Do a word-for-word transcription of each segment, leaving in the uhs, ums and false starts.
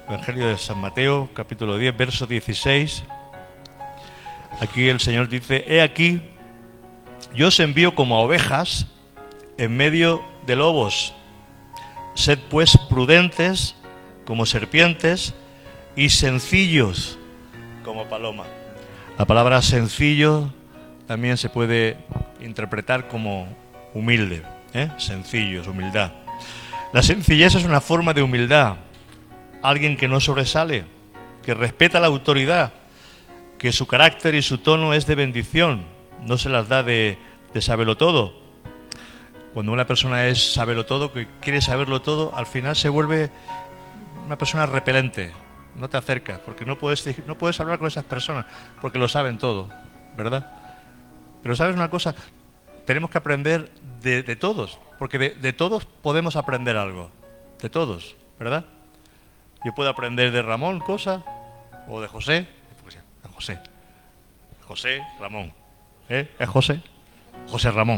Evangelio de San Mateo, capítulo diez, verso dieciséis. Aquí el Señor dice: he aquí, yo os envío como a ovejas en medio de lobos. Sed pues prudentes como serpientes y sencillos como paloma. La palabra sencillo también se puede interpretar como humilde, ¿eh? Sencillos, humildad. La sencillez es una forma de humildad. Alguien que no sobresale, que respeta la autoridad, que su carácter y su tono es de bendición, no se las da de, de saberlo todo. Cuando una persona es saberlo todo, que quiere saberlo todo, al final se vuelve una persona repelente. No te acercas, porque no puedes, no puedes hablar con esas personas, porque lo saben todo, ¿verdad? Pero ¿sabes una cosa? Tenemos que aprender de, de todos, porque de, de todos podemos aprender algo, de todos, ¿verdad? Yo puedo aprender de Ramón cosas, o de José, de José, José, Ramón, ¿eh? ¿Es José? José Ramón.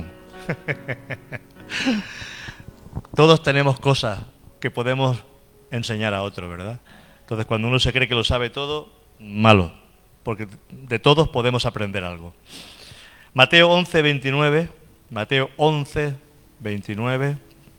Todos tenemos cosas que podemos enseñar a otro, ¿verdad? Entonces, cuando uno se cree que lo sabe todo, malo, porque de todos podemos aprender algo. Mateo once, veintinueve, Mateo once, veintinueve,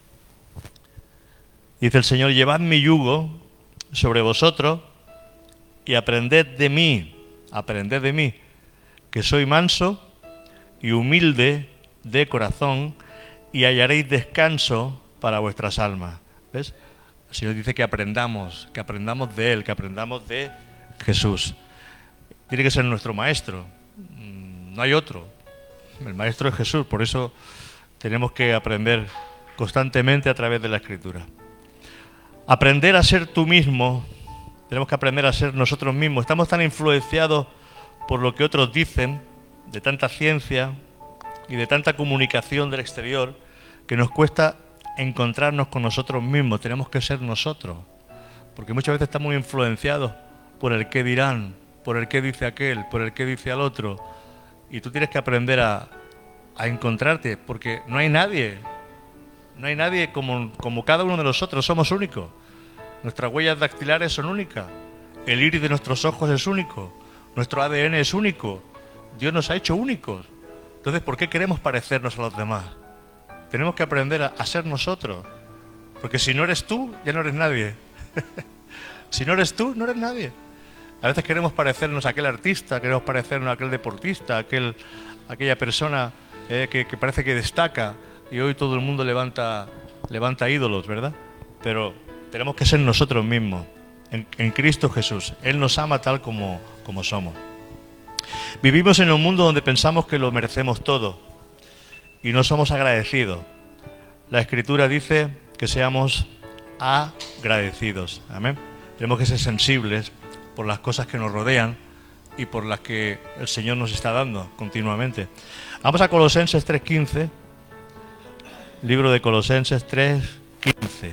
dice el Señor: llevad mi yugo sobre vosotros y aprended de mí, aprended de mí, que soy manso y humilde de corazón, y hallaréis descanso para vuestras almas. ¿Ves? El Señor dice que aprendamos, que aprendamos de Él, que aprendamos de Jesús. Tiene que ser nuestro maestro, no hay otro. El maestro es Jesús, por eso tenemos que aprender constantemente a través de la Escritura. Aprender a ser tú mismo, tenemos que aprender a ser nosotros mismos. Estamos tan influenciados por lo que otros dicen, de tanta ciencia y de tanta comunicación del exterior, que nos cuesta encontrarnos con nosotros mismos. Tenemos que ser nosotros, porque muchas veces estamos influenciados por el qué dirán, por el qué dice aquel, por el qué dice al otro, y tú tienes que aprender a, a encontrarte, porque no hay nadie, no hay nadie como, como cada uno de nosotros, somos únicos. Nuestras huellas dactilares son únicas, el iris de nuestros ojos es único, nuestro A D N es único, Dios nos ha hecho únicos. Entonces, ¿por qué queremos parecernos a los demás? Tenemos que aprender a, a ser nosotros, porque si no eres tú, ya no eres nadie. Si no eres tú, no eres nadie. A veces queremos parecernos a aquel artista, queremos parecernos a aquel deportista, a aquel, a aquella persona eh, que, que parece que destaca, y hoy todo el mundo levanta, levanta ídolos, ¿verdad? Pero tenemos que ser nosotros mismos, en, en Cristo Jesús. Él nos ama tal como, como somos. Vivimos en un mundo donde pensamos que lo merecemos todo y no somos agradecidos. La Escritura dice que seamos agradecidos. Amén. Tenemos que ser sensibles por las cosas que nos rodean y por las que el Señor nos está dando continuamente. Vamos a Colosenses tres quince, libro de Colosenses tres quince.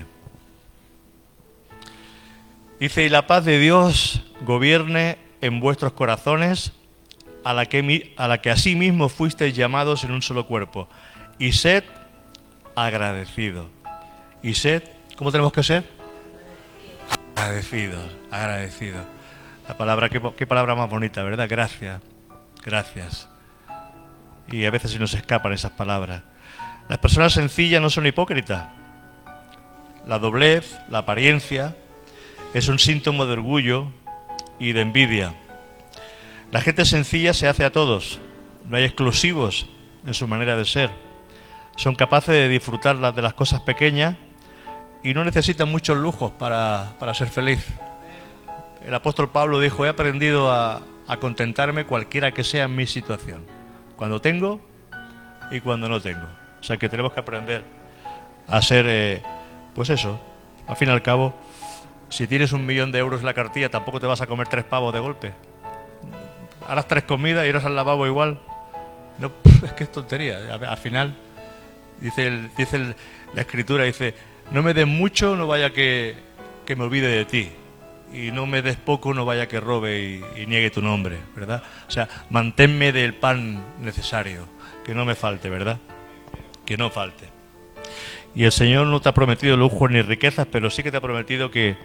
Dice: y la paz de Dios gobierne en vuestros corazones, a la que, a la que asimismo fuisteis llamados en un solo cuerpo, y sed agradecidos. Y sed, ¿cómo tenemos que ser? Agradecidos, agradecidos. La palabra, qué, qué palabra más bonita, ¿verdad? Gracias, gracias. Y a veces se nos escapan esas palabras. Las personas sencillas no son hipócritas. La doblez, la apariencia, es un síntoma de orgullo y de envidia. La gente sencilla se hace a todos, no hay exclusivos en su manera de ser. Son capaces de disfrutar de las cosas pequeñas y no necesitan muchos lujos para, para ser feliz. El apóstol Pablo dijo: he aprendido a, a contentarme cualquiera que sea mi situación, cuando tengo y cuando no tengo. O sea que tenemos que aprender a ser, eh, pues eso, al fin y al cabo, si tienes un millón de euros en la cartilla, tampoco te vas a comer tres pavos de golpe. Harás tres comidas y irás al lavabo igual. No, es que es tontería. Al final, dice, el, dice el, la Escritura, dice: no me des mucho, no vaya que, que me olvide de ti. Y no me des poco, no vaya que robe y, y niegue tu nombre, ¿verdad? O sea, manténme del pan necesario, que no me falte, ¿verdad? Que no falte. Y el Señor no te ha prometido lujos ni riquezas, pero sí que te ha prometido que